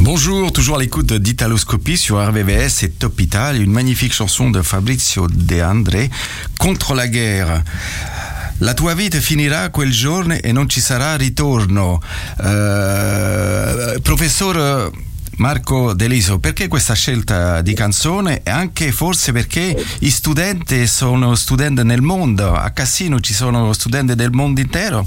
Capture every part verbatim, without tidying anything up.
Bonjour, toujours à l'écoute d'Italoscopie sur R V V S et Top Italia, une magnifique chanson de Fabrizio De André, Contre la guerra. La tua vita finirà quel giorno e non ci sarà ritorno. Uh, professor Marco Deliso, perché questa scelta di canzone? E anche forse perché i studenti sono studenti nel mondo, a Cassino ci sono studenti del mondo intero?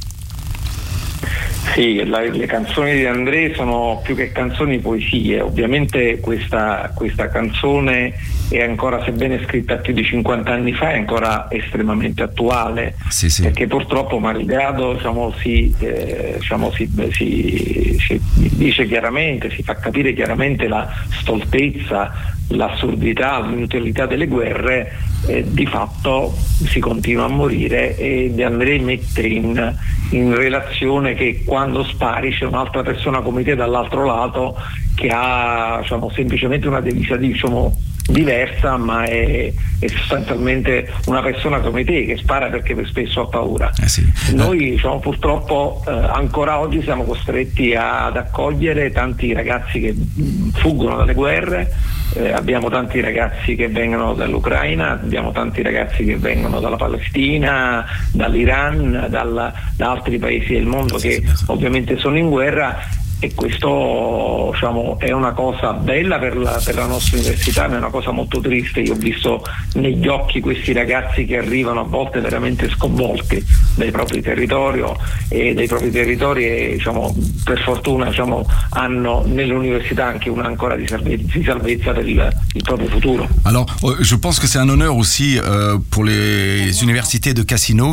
Sì, la, le canzoni di André sono più che canzoni poesie. Ovviamente questa, questa canzone è ancora, sebbene scritta più di cinquanta anni fa, è ancora estremamente attuale, sì, sì. Perché purtroppo malgrado diciamo, si, eh, diciamo, si, si, si dice chiaramente, si fa capire chiaramente la stoltezza, l'assurdità, l'inutilità delle guerre, eh, di fatto si continua a morire, e De André mette in, in relazione che quando spari c'è un'altra persona come te dall'altro lato che ha diciamo, semplicemente una divisa diciamo, diversa, ma è, è sostanzialmente una persona come te che spara perché per spesso ha paura. Eh sì. Noi diciamo, purtroppo eh, ancora oggi siamo costretti ad accogliere tanti ragazzi che fuggono dalle guerre, eh, abbiamo tanti ragazzi che vengono dall'Ucraina, abbiamo tanti ragazzi che vengono dalla Palestina, dall'Iran, dalla, da altri paesi del mondo che ovviamente sono in guerra. E questo diciamo, è una cosa bella per la, per la nostra università, ma è una cosa molto triste. Io ho visto negli occhi questi ragazzi che arrivano a volte veramente sconvolti dai propri territori e dai propri territori e diciamo, per fortuna diciamo, hanno nell'università anche una ancora di salvezza, di salvezza per il, il proprio futuro. Alors, je pense que c'est un honneur aussi euh, pour les universités de Cassino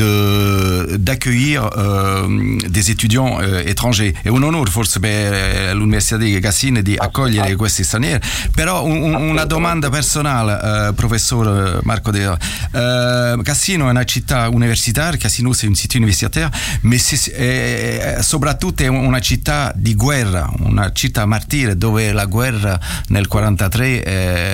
de, d'accueillir euh, des étudiants euh, étrangers. È un onore forse per l'Università di Cassino di accogliere questi stranieri, però un, una domanda personale, eh, professor Marco De eh, Cassino è una città universitaria, Cassino è un sito universitario, ma è, è soprattutto è una città di guerra, una città martire dove la guerra nel quarantatré eh,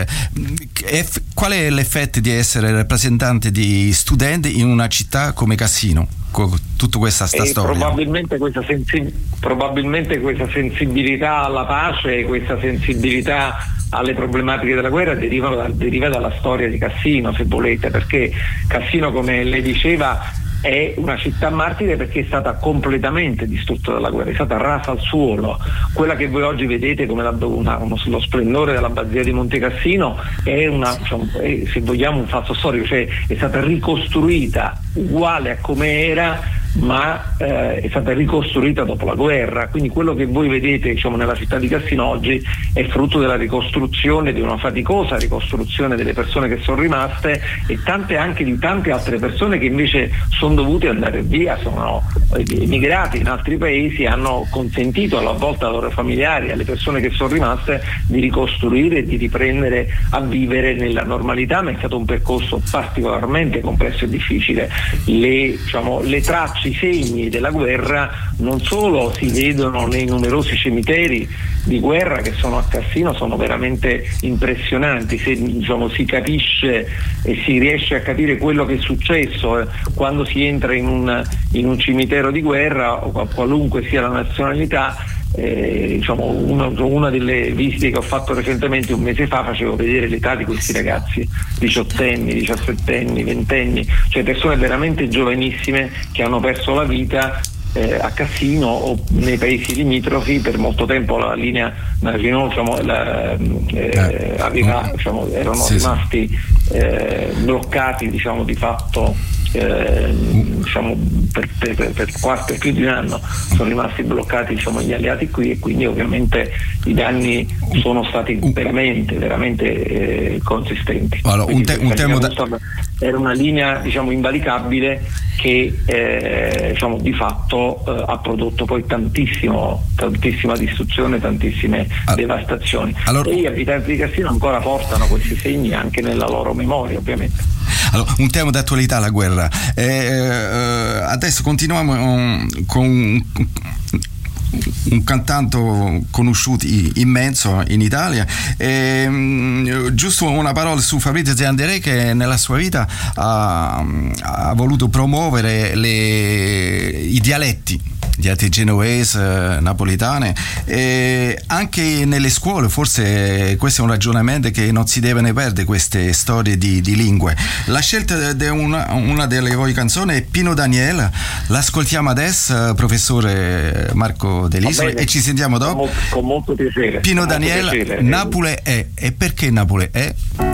è, qual è l'effetto di essere rappresentante di studenti in una città come Cassino? Tutta questa sta e storia. Probabilmente questa, sensi- probabilmente questa sensibilità alla pace, questa sensibilità alle problematiche della guerra deriva, da, deriva dalla storia di Cassino, se volete, perché Cassino, come lei diceva, è una città martire perché è stata completamente distrutta dalla guerra, è stata rasa al suolo. Quella che voi oggi vedete come la, una, uno, lo splendore della Badia di Monte Cassino è una, diciamo, è, se vogliamo, un fatto storico, cioè è stata ricostruita uguale a come era, ma eh, è stata ricostruita dopo la guerra. Quindi quello che voi vedete diciamo, nella città di Cassino oggi è frutto della ricostruzione, di una faticosa ricostruzione delle persone che sono rimaste e tante anche di tante altre persone che invece sono dovute andare via, sono emigrati in altri paesi, hanno consentito alla volta ai loro familiari, alle persone che sono rimaste, di ricostruire e di riprendere a vivere nella normalità, ma è stato un percorso particolarmente complesso e difficile. Le, diciamo, le tracce, i segni della guerra non solo si vedono nei numerosi cimiteri di guerra che sono a Cassino, sono veramente impressionanti. Se diciamo, si capisce e si riesce a capire quello che è successo eh, quando si entra in un, in un cimitero di guerra, o qualunque sia la nazionalità. Eh, diciamo, una, una delle visite che ho fatto recentemente, un mese fa, facevo vedere l'età di questi ragazzi, diciottenni, diciassettenni, ventenni, cioè persone veramente giovanissime che hanno perso la vita eh, a Cassino o nei paesi limitrofi. Per molto tempo la linea Maginot diciamo, la, eh, aveva, diciamo, erano sì, rimasti eh, bloccati diciamo, di fatto Eh, diciamo per, per, per, quasi, per più di un anno sono rimasti bloccati diciamo, gli alleati qui, e quindi ovviamente i danni sono stati veramente veramente eh, consistenti. Allora, un te- un tema da... era una linea diciamo invalicabile che eh, diciamo di fatto eh, ha prodotto poi tantissimo tantissima distruzione, tantissime allora, devastazioni allora... e gli abitanti di Cassino ancora portano questi segni anche nella loro memoria, ovviamente. Allora, un tema d'attualità, la guerra. Eh, eh, adesso continuiamo um, con un, un cantante conosciuto immenso in Italia. Eh, giusto una parola su Fabrizio De André, che nella sua vita ha, ha voluto promuovere le, i dialetti dialette genovese, napoletane, e anche nelle scuole forse questo è un ragionamento che non si devono perdere, queste storie di, di lingue. La scelta di una, una delle voi canzoni è Pino Daniele, l'ascoltiamo adesso, professore Marco Delisole, e ci sentiamo dopo. Con molto, con molto piacere. Pino Molto Daniele, piacere. Napoli è, e perché Napoli è?